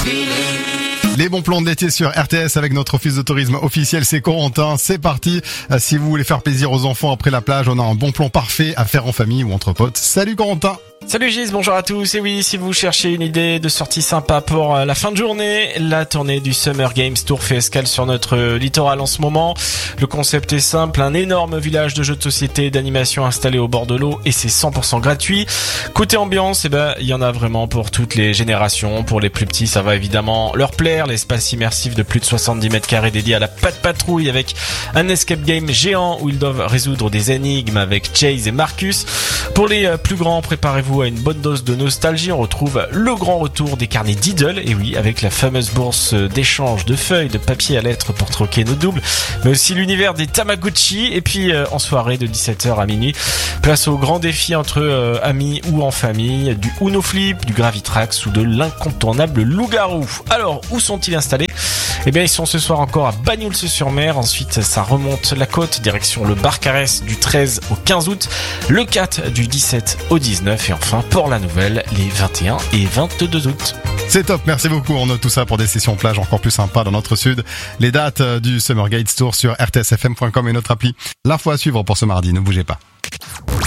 Les bons plans de l'été sur RTS avec notre office de tourisme officiel, c'est Corentin. C'est parti. Si vous voulez faire plaisir aux enfants après la plage, on a un bon plan parfait à faire en famille ou entre potes. Salut Corentin. Salut Gis, bonjour à tous. Et oui, si vous cherchez une idée de sortie sympa pour la fin de journée, la tournée du Summer Games Tour fait escale sur notre littoral en ce moment. Le concept est simple, un énorme village de jeux de société et d'animation installé au bord de l'eau et c'est 100% gratuit. Côté ambiance, il y en a vraiment pour toutes les générations. Pour les plus petits, ça va évidemment leur plaire. L'espace immersif de plus de 70 mètres carrés dédié à la patte patrouille avec un escape game géant où ils doivent résoudre des énigmes avec Chase et Marcus. Pour les plus grands, préparez-vous à une bonne dose de nostalgie. On retrouve le grand retour des carnets Diddle, et oui, avec la fameuse bourse d'échange de feuilles de papier à lettres pour troquer nos doubles, mais aussi l'univers des Tamagotchi. Et puis en soirée de 17h à minuit, place au grand défi entre amis ou en famille, du Uno Flip, du Gravitrax ou de l'incontournable Loup-Garou. Alors, où sont-ils installés ? Ils sont ce soir encore à Bagnols-sur-Mer. Ensuite, ça remonte la côte, direction le Barcarès du 13 au 15 août, le 4 du 17 au 19 et enfin Port-la-Nouvelle les 21 et 22 août. C'est top, merci beaucoup. On note tout ça pour des sessions plage encore plus sympas dans notre sud. Les dates du Summer Games Tour sur rtsfm.com et notre appli. L'info à suivre pour ce mardi, ne bougez pas.